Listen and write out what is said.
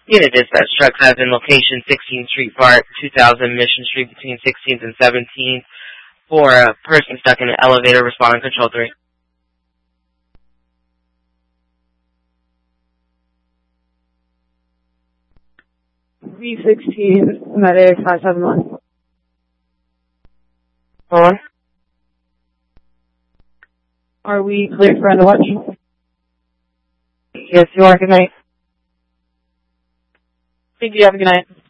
Unit dispatch, truck has in location 16th Street BART, 2000 Mission Street between 16th and 17th for a person stuck in an elevator. Respond on control 3. V16, medic 571. On. Are we cleared for end of watch? Yes, you are. Good night. Thank you. Have a good night.